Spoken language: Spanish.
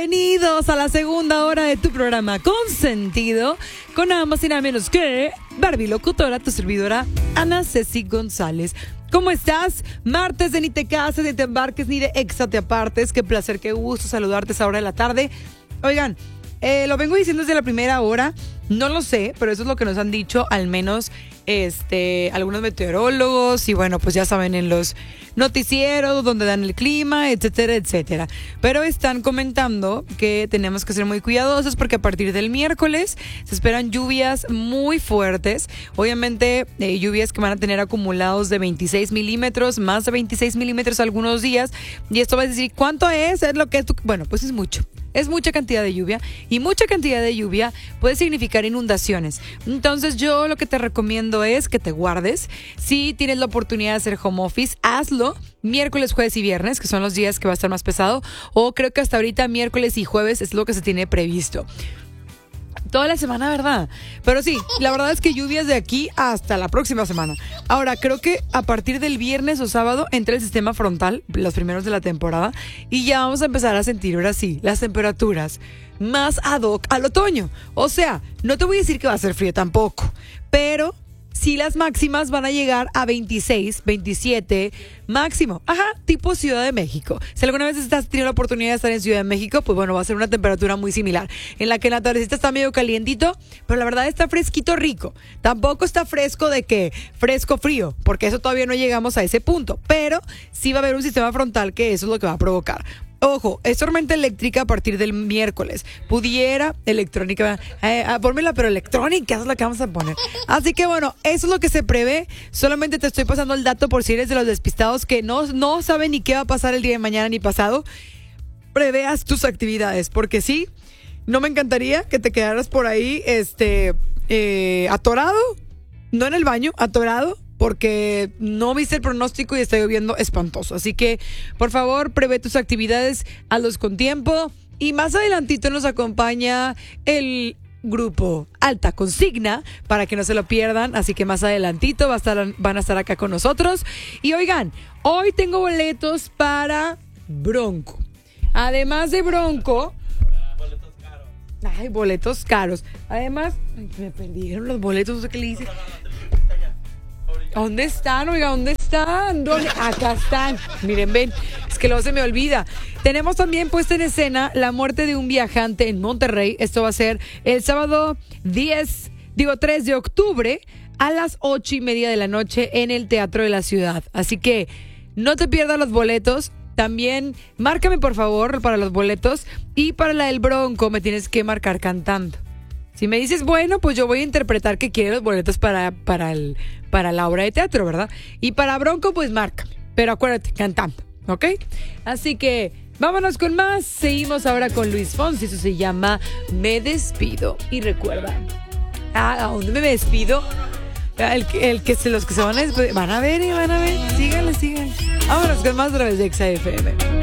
Bienvenidos a la segunda hora de tu programa Consentido, con nada más y nada menos que Barbie Locutora, tu servidora Ana Ceci González. ¿Cómo estás? Martes de ni te cases, ni te embarques, ni de exa te apartes. Qué placer, qué gusto saludarte a esa hora de la tarde. Oigan, lo vengo diciendo desde la primera hora, no lo sé, pero eso es lo que nos han dicho al menos algunos meteorólogos y bueno, pues ya saben, en los noticieros donde dan el clima, etcétera, etcétera. Pero están comentando que tenemos que ser muy cuidadosos porque a partir del miércoles se esperan lluvias muy fuertes. Obviamente lluvias que van a tener acumulados de 26 milímetros, más de 26 milímetros algunos días. Y esto va a decir, ¿cuánto es? Es lo que es bueno, pues es mucho. Es mucha cantidad de lluvia y mucha cantidad de lluvia puede significar inundaciones. Entonces yo lo que te recomiendo es que te guardes. Si tienes la oportunidad de hacer home office, hazlo miércoles, jueves y viernes, que son los días que va a estar más pesado. O creo que hasta ahorita miércoles y jueves es lo que se tiene previsto. Toda la semana, ¿verdad? Pero sí, la verdad es que lluvias de aquí hasta la próxima semana. Ahora, creo que a partir del viernes o sábado entra el sistema frontal, los primeros de la temporada, y ya vamos a empezar a sentir, ahora sí, las temperaturas más ad hoc al otoño. O sea, no te voy a decir que va a ser frío tampoco, pero sí las máximas van a llegar a 26, 27 máximo. Ajá, tipo Ciudad de México. Si alguna vez estás teniendo la oportunidad de estar en Ciudad de México, pues bueno, va a ser una temperatura muy similar, en la que la tardecita está medio calientito, pero la verdad está fresquito rico. Tampoco está fresco de que fresco frío, porque eso todavía no llegamos a ese punto, pero sí va a haber un sistema frontal que eso es lo que va a provocar. Ojo, es tormenta eléctrica a partir del miércoles. Pudiera, electrónica, pónmela, pero electrónica es lo que vamos a poner. Así que bueno, eso es lo que se prevé. Solamente te estoy pasando el dato por si eres de los despistados que no saben ni qué va a pasar el día de mañana ni pasado. Preveas tus actividades, porque sí, no me encantaría que te quedaras por ahí, atorado, no en el baño, atorado, porque no viste el pronóstico y está lloviendo espantoso. Así que, por favor, prevé tus actividades, hazlos con tiempo. Y más adelantito nos acompaña el grupo Alta Consigna para que no se lo pierdan. Así que más adelantito van a estar acá con nosotros. Y oigan, hoy tengo boletos para Bronco. Además de Bronco... Ay, boletos caros. Además, me perdieron los boletos, no sé qué le hice. ¿Dónde están? Oiga, ¿dónde están? ¿Dónde? Acá están. Miren, ven, es que luego se me olvida. Tenemos también puesta en escena la muerte de un viajante en Monterrey. Esto va a ser el sábado 3 de octubre a las 8:30 de la noche en el Teatro de la Ciudad. Así que no te pierdas los boletos. También márcame, por favor, para los boletos. Y para la del Bronco me tienes que marcar cantando. Si me dices, bueno, pues yo voy a interpretar que quiero los boletos para la obra de teatro, ¿verdad? Y para Bronco, pues márcame. Pero acuérdate, cantando, ¿ok? Así que vámonos con más. Seguimos ahora con Luis Fonsi. Eso se llama Me Despido. Y recuerda, ¿a dónde me despido? Los que se van a despedir, van a ver y van a ver. Síganle. Vámonos con más a través de Exa FM.